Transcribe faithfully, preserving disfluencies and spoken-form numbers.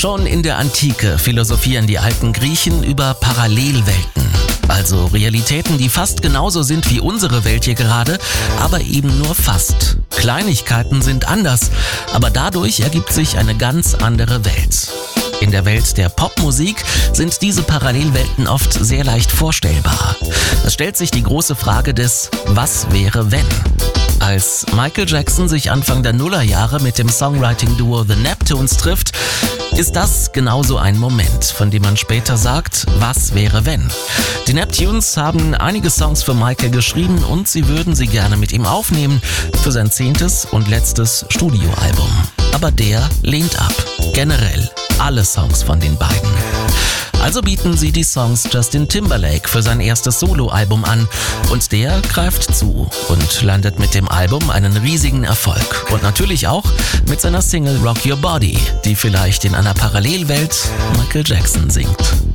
Schon in der Antike philosophieren die alten Griechen über Parallelwelten. Also Realitäten, die fast genauso sind wie unsere Welt hier gerade, aber eben nur fast. Kleinigkeiten sind anders, aber dadurch ergibt sich eine ganz andere Welt. In der Welt der Popmusik sind diese Parallelwelten oft sehr leicht vorstellbar. Es stellt sich die große Frage des Was wäre wenn? Als Michael Jackson sich Anfang der Nullerjahre mit dem Songwriting-Duo The Neptunes trifft, ist das genauso ein Moment, von dem man später sagt, was wäre wenn? Die Neptunes haben einige Songs für Michael geschrieben und sie würden sie gerne mit ihm aufnehmen für sein zehntes und letztes Studioalbum. Aber der lehnt ab. Generell alle Songs von den beiden. Also bieten sie die Songs Justin Timberlake für sein erstes Soloalbum an und der greift zu und landet mit dem Album einen riesigen Erfolg. Und natürlich auch mit seiner Single Rock Your Body, die vielleicht in einer Parallelwelt Michael Jackson singt.